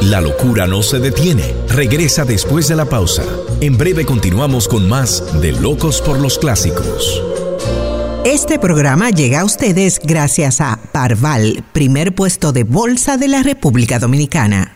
La locura no se detiene. Regresa después de la pausa. En breve continuamos con más de Locos por los Clásicos. Este programa llega a ustedes gracias a Parval, primer puesto de bolsa de la República Dominicana.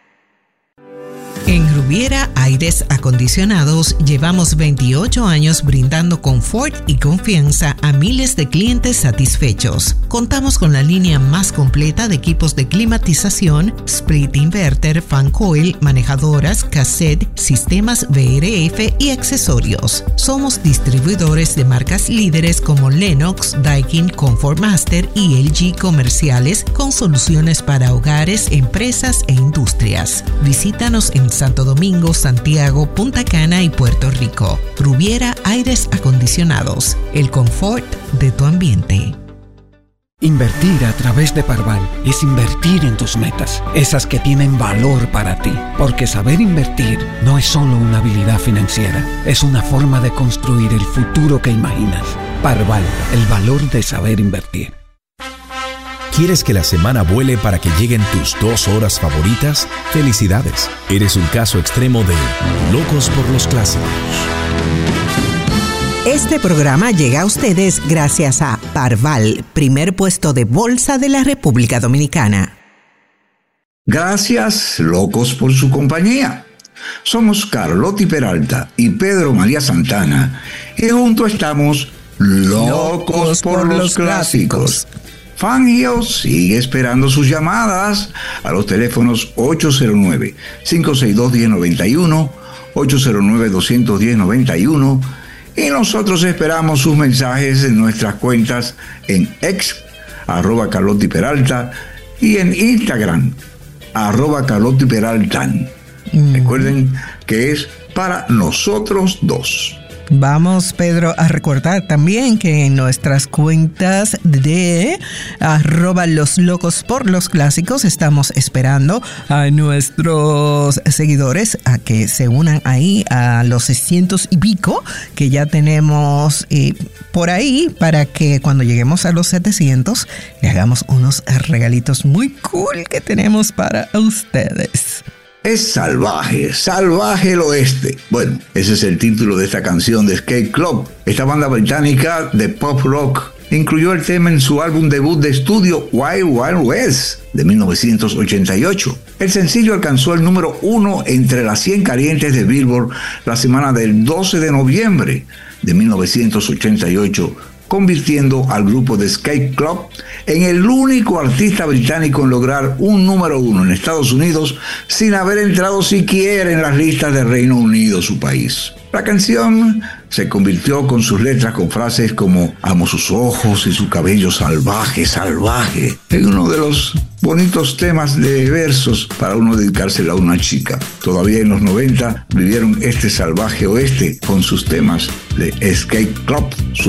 En Rubiera Aires Acondicionados llevamos 28 años brindando confort y confianza a miles de clientes satisfechos. Contamos con la línea más completa de equipos de climatización, split inverter, fan coil, manejadoras, cassette, sistemas VRF y accesorios. Somos distribuidores de marcas líderes como Lennox, Daikin, Comfort Master y LG comerciales con soluciones para hogares, empresas e industrias. Visítanos en Santo Domingo, Santiago, Punta Cana y Puerto Rico. Rubiera Aires Acondicionados, el confort de tu ambiente. Invertir a través de Parval es invertir en tus metas, esas que tienen valor para ti. Porque saber invertir no es solo una habilidad financiera, es una forma de construir el futuro que imaginas. Parval, el valor de saber invertir. ¿Quieres que la semana vuele para que lleguen tus 2 horas favoritas? ¡Felicidades! Eres un caso extremo de Locos por los Clásicos. Este programa llega a ustedes gracias a Parval, primer puesto de bolsa de la República Dominicana. Gracias, locos, por su compañía. Somos Carlotti Peralta y Pedro María Santana y juntos estamos Locos por los Clásicos. Fangio sigue esperando sus llamadas a los teléfonos 809-562-1091, 809-210-91 y nosotros esperamos sus mensajes en nuestras cuentas en X, @Carlotti Peralta y en Instagram, @Carlotti Peraltan. Recuerden que es para nosotros dos. Vamos, Pedro, a recordar también que en nuestras cuentas de @los locos por los clásicos estamos esperando a nuestros seguidores a que se unan ahí a los 600 y pico que ya tenemos por ahí, para que cuando lleguemos a los 700 le hagamos unos regalitos muy cool que tenemos para ustedes. Es salvaje, salvaje el oeste. Bueno, ese es el título de esta canción de Skate Club. Esta banda británica de pop rock incluyó el tema en su álbum debut de estudio Wild Wild West de 1988. El sencillo alcanzó el número 1 entre las 100 calientes de Billboard la semana del 12 de noviembre de 1988, convirtiendo al grupo de Skate Club en el único artista británico en lograr un número 1 en Estados Unidos sin haber entrado siquiera en las listas de Reino Unido, su país. La canción se convirtió con sus letras con frases como "amo sus ojos y su cabello salvaje, salvaje", en uno de los bonitos temas de versos para uno dedicársela a una chica. Todavía en los 90 vivieron este salvaje oeste con sus temas de Skate Club.